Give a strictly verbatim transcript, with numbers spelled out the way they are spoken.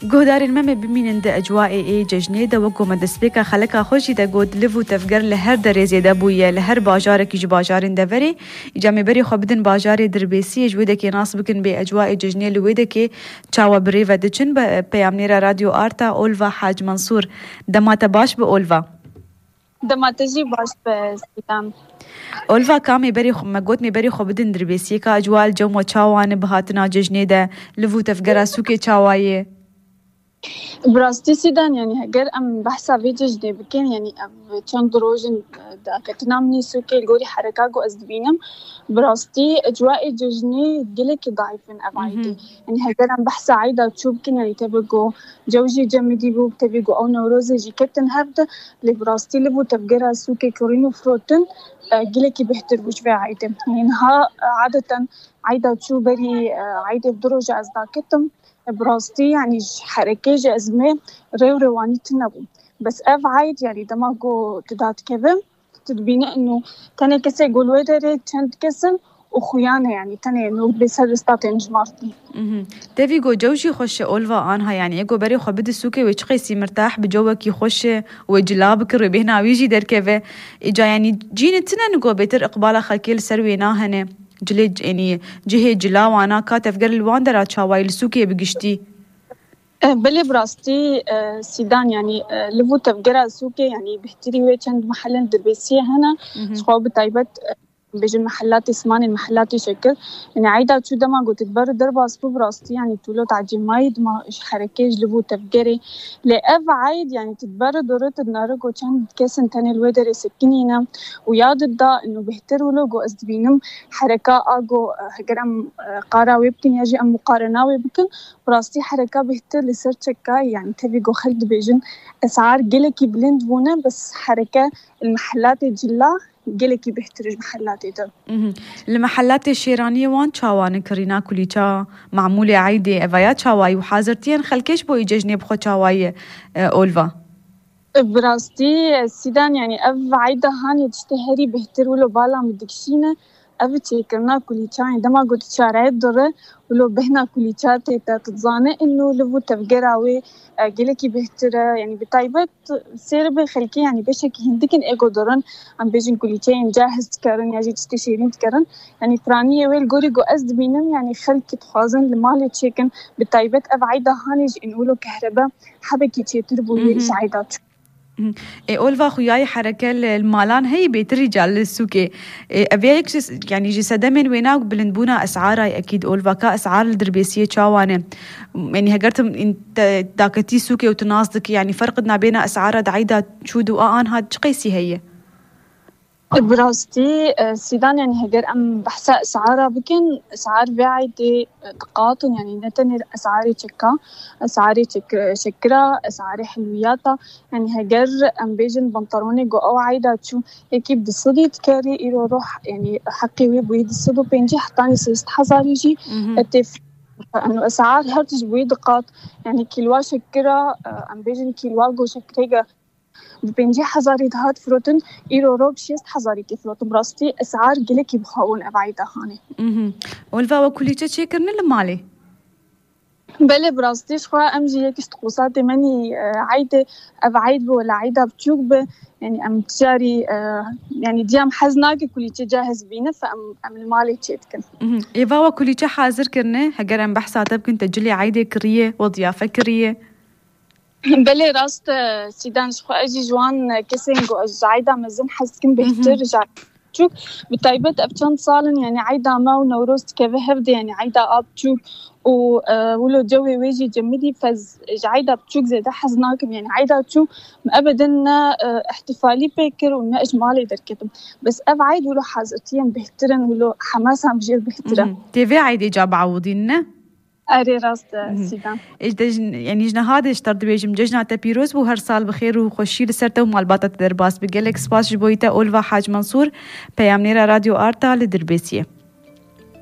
گهدار المم ببینن ده اجواء ای جشنی ده وگو مدسپیکا خلقا خوشی ده گود لیو تفگر لهر درزی ده بویه لهر باجار کی باجارین ده وری جامع بری خو بدن باجار دربیسی جویده کی ناس بکن به اجواء جشنی لویده کی چاوا بری و دچن به پیامنیر رادیو آرتا اولوا حاج منصور دمات باش به اولوا دمات جی باش به سیدان اولوا کامی بری خو مگوت می بری خو بدن دربیسی کا اجواء الجو و چاوان بهاتنا جشنی ده لیو تفگر سوکی چاوایه براستي سيدان يعني هجر أم بحثا فيديوز دي بكين يعني چند روزن دا كتنامني سوكي الجوري حركاكو أزدبينم براستي أجواء ججني جلك ضعيفين أبعيدي يعني هجر أم بحثا عيدا تشوبكين يعني تبقو جوجي جمدي بو تبقو أو نوروزي جي كتن هفدا اللي براستي لبو تبقرا سوكي كورينو فروتن جلك بيحتر بوش في عيدا يعني ها عادة عيدا تشوبري عيدا بدروجة أزداكتم براستي يعني حركة جازمة ريو رواني تنبو بس أف عايد يعني دماغو تدات كذا تدبينه إنه تاني كسي يقولوا داري تشند كسن وخيانة يعني تاني إنه بيصير استاتين جمارتي. تبي جو جوشي خوش أولفا آنها يعني إيجو بري خو بدي سوكي ويشقيسي مرتاح بجوك يخش وجلابك ربيهنا ويجي در كذا إجا يعني جين تنا نجو بيتر إقبال خلكيل سروينا هنا جلي يعني جهة جلا وانا كاتف قال الوان درا تشاوي لسوكي بقشتي بلي براستي سيدان يعني لفو تفقرا سوكي يعني بحتري ويشند محل دربيسية هنا صحاب طيبت بيجي المحلات اسمان المحلات شكل يعني عيدا شو دما قلت تبر دربا اسبو براستي يعني تولو تعجي مايد ما ايش حركيج لفو تفقري لأف عايد يعني تتبر دورت النارق وشان كيسن تاني الويدر سكينينا وياد الدا انه بيحتروا لوغو ازدبينم حركة اغو هقرام قارا ويبكن يجي ام مقارنة ويبكن براستي حركة بيحتر لسر شكاي يعني تبيقو خلد بيجن اسعار جلكي بلند بونا بس حركة المحلات الجلا جلكي بيحترج محلاتي ده. المحلات الشيرانية وان شاوان كرينا كليشا معمولة عيدة أفيات شاواي وحاضرتين خلكيش بو يججني بخو شاواي أولفا. براستي سيدان يعني أف عيدة هاني تشتهري بيحتروا له بالا مدكشينة أف تشيكرنا كليشا عندما قلت شارعيد دره ولو بهنا كليشا تيتا تتظاني إنه لفو تفقراوي جلكي بيحتر يعني بطيبت سير بخلكي يعني بشكي هندكن إيجو درن عم بيجن كليشين جاهز تكرن يجي تشتشيرين تكرن يعني فرانية ويل جوري جو أزد بينم يعني خلكي تخازن لمالي تشيكن بطيبت أف عيدة هانيج إنولو كهرباء حبكي تشيتربو يريس عيدات إيه أولفا خوياي حركة المالان هي بيت الرجال السوكي إيه أبيك يعني جسدا من ويناك بلندبونا أسعارها أكيد أولفا كأسعار الدربيسية شاوانة يعني هقرتم أنت داكتي سوكي وتناصدك يعني فرقنا بين أسعارها دعيدة شودو آن هاد شقيسي هي براستي سيدان يعني هجر أم بحثا أسعارها بكن أسعار بعيدة تقاطن يعني نتني أسعاري شكا أسعاري شك شكرا أسعاري حلوياتا يعني هجر أم بيجن بنطلوني جو أو عيدا شو هيك بدي صدي تكاري إيرو روح يعني حقي ويبويد الصدو بينجي حطاني سيست حزاريجي أتف إنه أسعار هرتج بويد قاط يعني كيلوا شكرا أم بيجن كيلوا جو شكرا بينجي حزاري دهات فروتن إيرو روب شيست حزاري كفروتن براستي أسعار جلكي بخاون أبعيدة هاني. اها والفا وكلي تشيكرن المالي. بله براستي شخوا أمجي هيك استقوساتي ماني عايدة أبعيد ولا عايدة بتشوك ب يعني أم تجاري يعني ديام حزناكي كلي تجاهز بينا فأم أم المالي تشيتكن. اها إيفا وكلي حاضر كرنه هجر أم بحثات بكن تجلي عايدة كريه وضيافة كريه. بلي راست سيدان شخو أجي جوان كسنجو عايدة مزن حسكن بيحترجع شوك بتايبت أبتشان صالن يعني عايدة ما ونوروست كيف هفدي يعني عايدة أب شوك و ولو جوي ويجي جمدي فز عايدة بتشوك زي ده حزناكم يعني عايدة شو أبدا احتفالي بكر ونا إجمالي دركتم بس أب عايد ولو حازتين بيحترن ولو حماسها مجير بيحترن تيفي عايدة جاب عوضينا أري راست سيدان إيش يعني جنا هذا اشترط بيجم جنا تبيروز وهر سال بخير وخشي لسرته ومالباتة درباس بقلك سباس جبويته أولفا حاج منصور بيامنيرا راديو آرتا لدربيسية.